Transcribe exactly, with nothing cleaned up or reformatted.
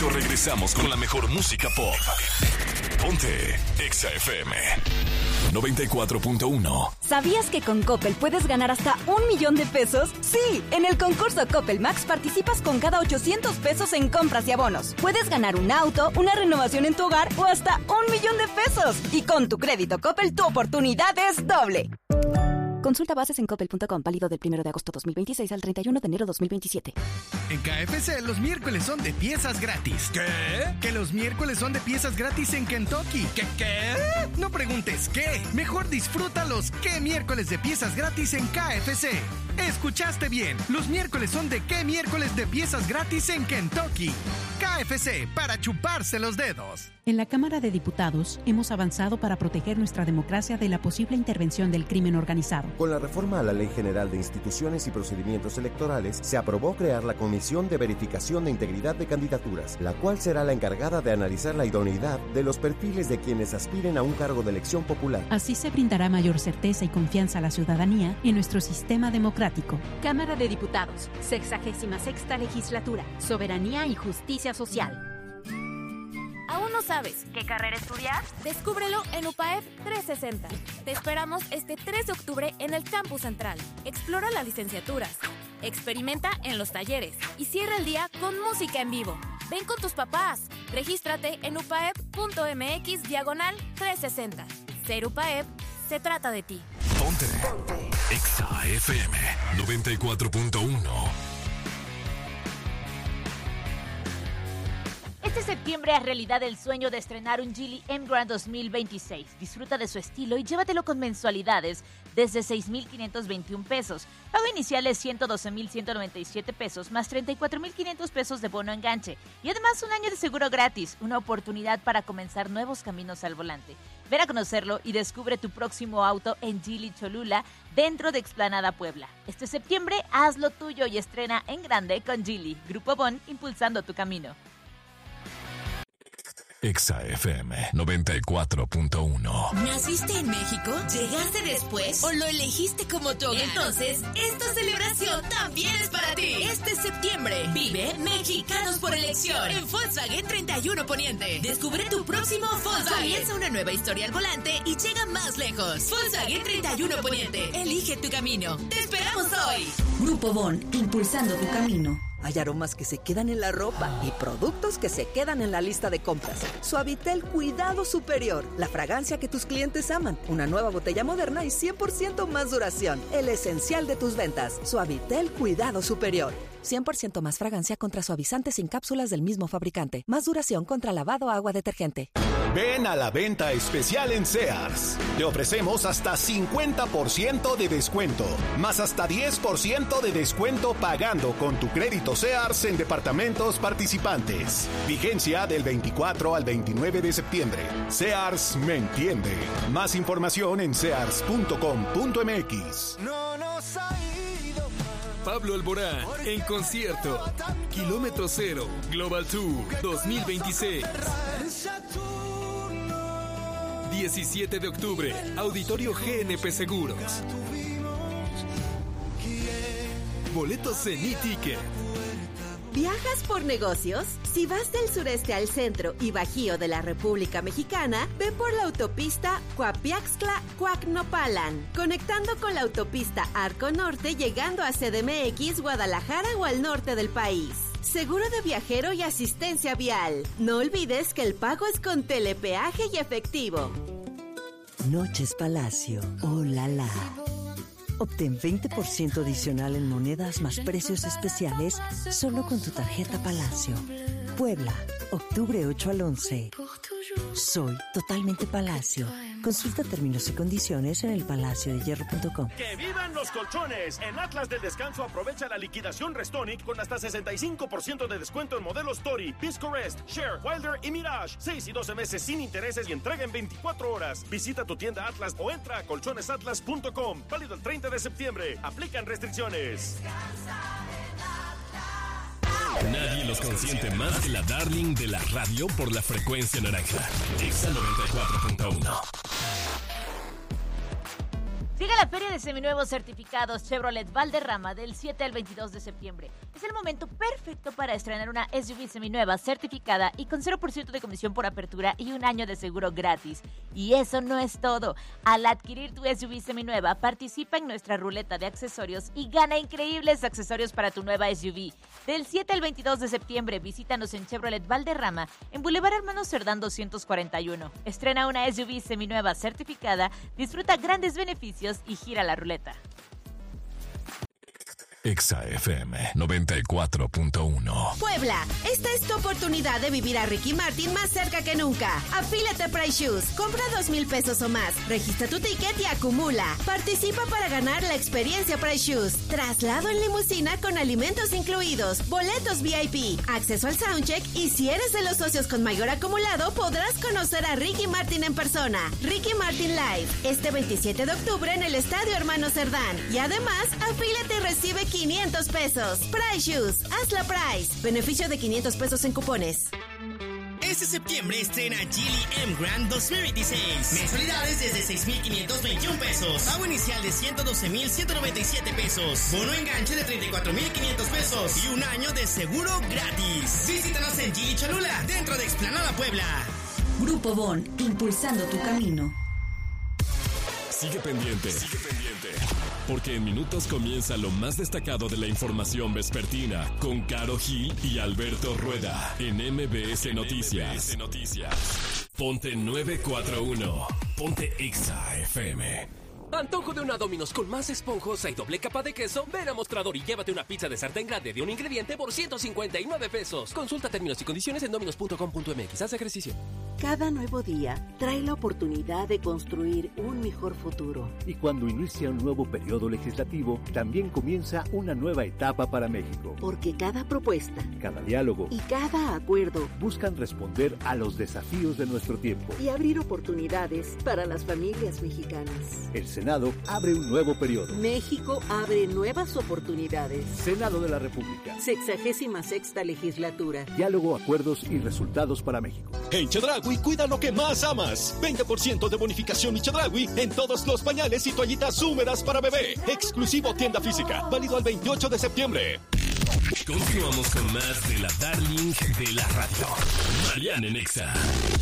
momento regresamos con la mejor música pop. Ponte Exa F M noventa y cuatro punto uno. ¿Sabías que con Coppel puedes ganar hasta un millón de pesos? Sí, en el concurso Coppel Max participas con cada ochocientos pesos en compras y abonos. Puedes ganar un auto, una renovación en tu hogar o hasta un millón de pesos. Y con tu crédito Coppel, tu oportunidad es doble. Consulta bases en coppel punto com, válido del primero de agosto dos mil veintiséis al treinta y uno de enero dos mil veintisiete. En K F C los miércoles son de piezas gratis. ¿Qué? Que los miércoles son de piezas gratis en Kentucky. ¿Qué qué? No preguntes qué. Mejor disfruta los qué miércoles de piezas gratis en K F C. Escuchaste bien. Los miércoles son de qué miércoles de piezas gratis en Kentucky. K F C, para chuparse los dedos. En la Cámara de Diputados hemos avanzado para proteger nuestra democracia de la posible intervención del crimen organizado. Con la reforma a la Ley General de Instituciones y Procedimientos Electorales, se aprobó crear la Comisión de Verificación de Integridad de Candidaturas, la cual será la encargada de analizar la idoneidad de los perfiles de quienes aspiren a un cargo de elección popular. Así se brindará mayor certeza y confianza a la ciudadanía en nuestro sistema democrático. Cámara de Diputados, sexagésima sexta legislatura, soberanía y justicia social. ¿Aún no sabes qué carrera estudiar? Descúbrelo en U P A E P trescientos sesenta. Te esperamos este tres de octubre en el Campus Central. Explora las licenciaturas, experimenta en los talleres y cierra el día con música en vivo. Ven con tus papás. Regístrate en upaep.mx diagonal trescientos sesenta. Ser U P A E P se trata de ti. Ponte Exa F M noventa y cuatro punto uno. Este septiembre haz realidad el sueño de estrenar un Geely M Grand dos mil veintiséis. Disfruta de su estilo y llévatelo con mensualidades desde seis mil quinientos veintiún pesos. Pago inicial es ciento doce mil ciento noventa y siete pesos más treinta y cuatro mil quinientos pesos de bono enganche. Y además un año de seguro gratis, una oportunidad para comenzar nuevos caminos al volante. Ven a conocerlo y descubre tu próximo auto en Geely Cholula dentro de Explanada Puebla. Este septiembre haz lo tuyo y estrena en grande con Geely. Grupo Bon, impulsando tu camino. Exa F M noventa y cuatro punto uno. ¿Naciste en México? ¿Llegaste después? ¿O lo elegiste como tu hogar? Entonces, esta celebración también es para ti. Este septiembre, vive Mexicanos por Elección en Volkswagen treinta y uno Poniente. Descubre tu próximo Volkswagen. Comienza una nueva historia al volante y llega más lejos. Volkswagen treinta y uno Poniente. Elige tu camino. ¡Te esperamos hoy! Grupo Bon, impulsando tu camino. Hay aromas que se quedan en la ropa y productos que se quedan en la lista de compras. Suavitel Cuidado Superior, la fragancia que tus clientes aman. Una nueva botella moderna y cien por ciento más duración. El esencial de tus ventas. Suavitel Cuidado Superior. cien por ciento más fragancia contra suavizantes sin cápsulas del mismo fabricante. Más duración contra lavado agua detergente. Ven a la venta especial en Sears. Te ofrecemos hasta cincuenta por ciento de descuento, más hasta diez por ciento de descuento pagando con tu crédito Sears en departamentos participantes. Vigencia del veinticuatro al veintinueve de septiembre. Sears me entiende. Más información en sears punto com punto m x. No nos ha ido mal. Pablo Alborán en concierto. Kilómetro Cero Global Tour dos mil veintiséis. diecisiete de octubre, Auditorio G N P Seguros. Boletos en e-ticket. ¿Viajas por negocios? Si vas del sureste al centro y bajío de la República Mexicana, ve por la autopista Coapiaxtla-Coacnopalan, conectando con la autopista Arco Norte, llegando a C D M X, Guadalajara o al norte del país. Seguro de viajero y asistencia vial. No olvides que el pago es con telepeaje y efectivo. Noches Palacio. Oh la la. Obtén veinte por ciento adicional en monedas más precios especiales solo con tu tarjeta Palacio. Puebla, octubre ocho al once. Soy totalmente Palacio. Consulta términos y condiciones en el palacio de hierro punto com. ¡Que vivan los colchones! En Atlas del Descanso aprovecha la liquidación Restonic con hasta sesenta y cinco por ciento de descuento en modelos Tori, Visco Rest, Share, Wilder y Mirage. seis y doce meses sin intereses y entrega en veinticuatro horas. Visita tu tienda Atlas o entra a colchones atlas punto com. Válido el treinta de septiembre. Aplican restricciones. Nadie los consiente más que la Darling de la radio por la frecuencia naranja. Exa noventa y cuatro punto uno. Llega la feria de seminuevos certificados Chevrolet Valderrama del siete al veintidós de septiembre. Es el momento perfecto para estrenar una S U V seminueva certificada y con cero por ciento de comisión por apertura y un año de seguro gratis. Y eso no es todo. Al adquirir tu S U V seminueva, participa en nuestra ruleta de accesorios y gana increíbles accesorios para tu nueva S U V. Del siete al veintidós de septiembre, visítanos en Chevrolet Valderrama, en Boulevard Hermanos Cerdán doscientos cuarenta y uno. Estrena una S U V seminueva certificada, disfruta grandes beneficios y gira la ruleta. Exa F M noventa y cuatro punto uno. Puebla, esta es tu oportunidad de vivir a Ricky Martin más cerca que nunca. Afíliate a Price Shoes, compra dos mil pesos o más, registra tu ticket y acumula. Participa para ganar la experiencia Price Shoes, traslado en limusina con alimentos incluidos, boletos V I P, acceso al soundcheck y si eres de los socios con mayor acumulado podrás conocer a Ricky Martin en persona. Ricky Martin Live, este veintisiete de octubre en el Estadio Hermanos Cerdán. Y además, afíliate y recibe quinientos pesos. Price Shoes, hazla Price. Beneficio de quinientos pesos en cupones. Este septiembre estrena Geely M Grand dos mil veintiséis. Mensualidades desde seis mil quinientos veintiún pesos. Pago inicial de ciento doce mil ciento noventa y siete pesos. Bono enganche de treinta y cuatro mil quinientos pesos. Y un año de seguro gratis. Visítanos en Geely Cholula, dentro de Explanada Puebla. Grupo Bon, impulsando tu camino. Sigue pendiente. Sigue pendiente. Porque en minutos comienza lo más destacado de la información vespertina con Caro Gil y Alberto Rueda en M B S Noticias. M B S Noticias. Ponte nueve cuatro uno. Ponte Exa F M. Antojo de una Domino's con más esponjosa y doble capa de queso. Ven a Mostrador y llévate una pizza de sartén grande de un ingrediente por ciento cincuenta y nueve pesos. Consulta términos y condiciones en dominos punto com punto m x. Haz ejercicio. Cada nuevo día trae la oportunidad de construir un mejor futuro. Y cuando inicia un nuevo periodo legislativo, también comienza una nueva etapa para México. Porque cada propuesta, cada diálogo y cada acuerdo buscan responder a los desafíos de nuestro tiempo y abrir oportunidades para las familias mexicanas. El Senado abre un nuevo periodo. México abre nuevas oportunidades. Senado de la República. Sexagésima sexta legislatura. Diálogo, acuerdos y resultados para México. En Chedraui, cuida lo que más amas. veinte por ciento de bonificación y Chedraui en todos los pañales y toallitas húmedas para bebé. Exclusivo tienda física. Válido al veintiocho de septiembre. Continuamos con más de la Darling de la radio. Mariana en Exa.